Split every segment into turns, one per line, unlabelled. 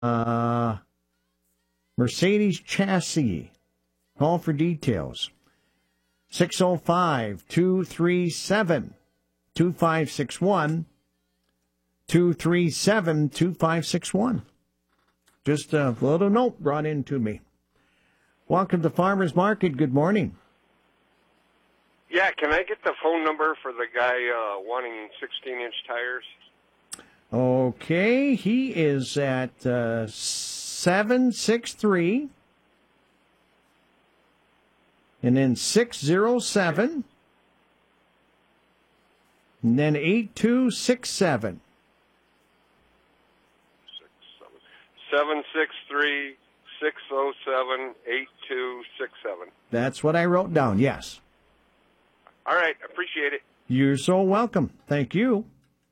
Mercedes chassis. Call for details. 605-237-2561. 237-2561. Just a little note brought in to me. Welcome to Farmers Market. Good morning.
Yeah, can I get the phone number for the guy wanting 16-inch tires?
Okay, he is at 763 and then 607 and then 8267.
763-607-8267.
That's what I wrote down, yes.
All right, appreciate it.
You're so welcome. Thank you.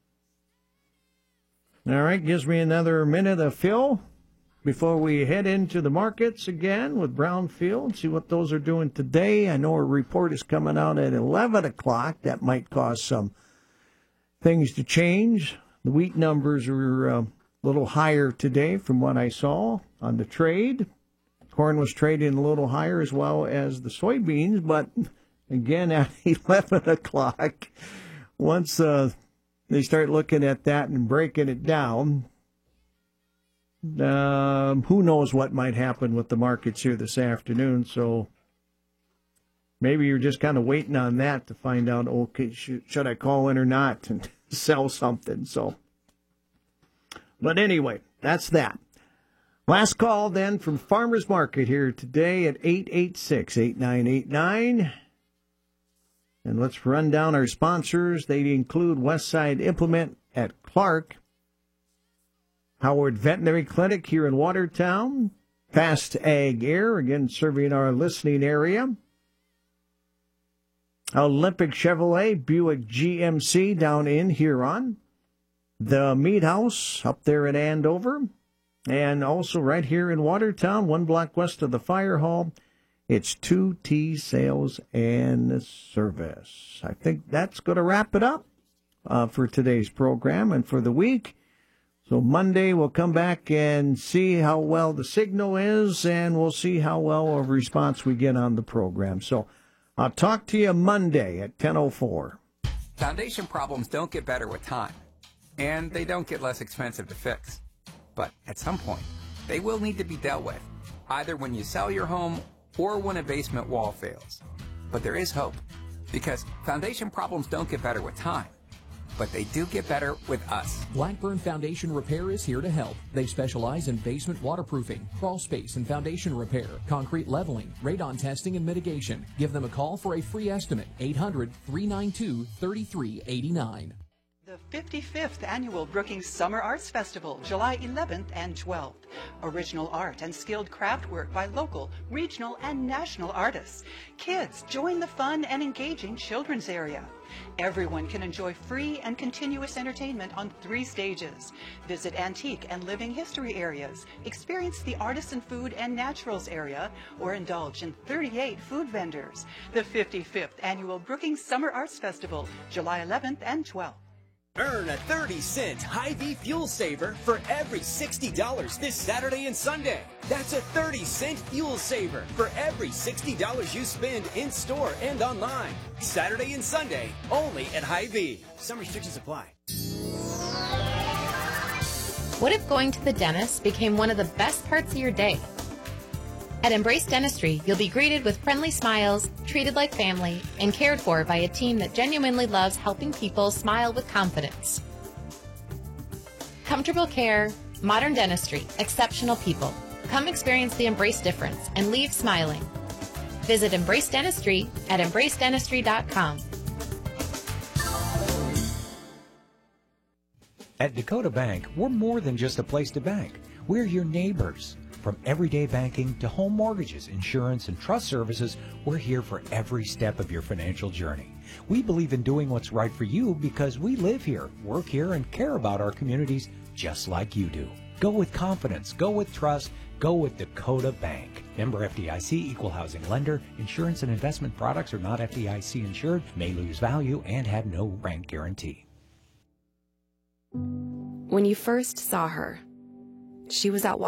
All right, gives me another minute of fill before we head into the markets again with Brownfield, see what those are doing today. I know a report is coming out at 11 o'clock. That might cause some things to change. The wheat numbers are a little higher today from what I saw on the trade. Corn was trading a little higher as well as the soybeans, but again, at 11 o'clock, once they start looking at that and breaking it down, who knows what might happen with the markets here this afternoon. So maybe you're just kind of waiting on that to find out, okay, should I call in or not and sell something. So, but anyway, that's that. Last call then from Farmers Market here today at 886-8989. And let's run down our sponsors. They include Westside Implement at Clark, Howard Veterinary Clinic here in Watertown, Fast Ag Air, again serving our listening area, Olympic Chevrolet, Buick GMC down in Huron, the Meat House up there in Andover, and also right here in Watertown, 1 block west of the Fire Hall, it's 2T Sales and Service. I think that's going to wrap it up for today's program and for the week. So Monday we'll come back and see how well the signal is, and we'll see how well of a response we get on the program. So I'll talk to you Monday at 10:04.
Foundation problems don't get better with time, and they don't get less expensive to fix. But at some point, they will need to be dealt with, either when you sell your home or when a basement wall fails. But there is hope, because foundation problems don't get better with time, but they do get better with us.
Blackburn Foundation Repair is here to help. They specialize in basement waterproofing, crawl space and foundation repair, concrete leveling, radon testing and mitigation. Give them a call for a free estimate, 800-392-3389.
The 55th Annual Brookings Summer Arts Festival, July 11th and 12th. Original art and skilled craft work by local, regional, and national artists. Kids, join the fun and engaging children's area. Everyone can enjoy free and continuous entertainment on 3 stages. Visit antique and living history areas, experience the artisan food and naturals area, or indulge in 38 food vendors. The 55th Annual Brookings Summer Arts Festival, July 11th and 12th.
Earn a 30-cent Hy-Vee fuel saver for every $60 this Saturday and Sunday. That's a 30-cent fuel saver for every $60 you spend in-store and online. Saturday and Sunday, only at Hy-Vee. Some restrictions apply.
What if going to the dentist became one of the best parts of your day? At Embrace Dentistry, you'll be greeted with friendly smiles, treated like family, and cared for by a team that genuinely loves helping people smile with confidence. Comfortable care, modern dentistry, exceptional people. Come experience the Embrace difference and leave smiling. Visit Embrace Dentistry at embracedentistry.com.
At Dakota Bank, we're more than just a place to bank. We're your neighbors. From everyday banking to home mortgages, insurance, and trust services, we're here for every step of your financial journey. We believe in doing what's right for you because we live here, work here, and care about our communities just like you do. Go with confidence. Go with trust. Go with Dakota Bank. Member FDIC, equal housing lender. Insurance and investment products are not FDIC insured, may lose value, and have no bank guarantee.
When you first saw her, She was out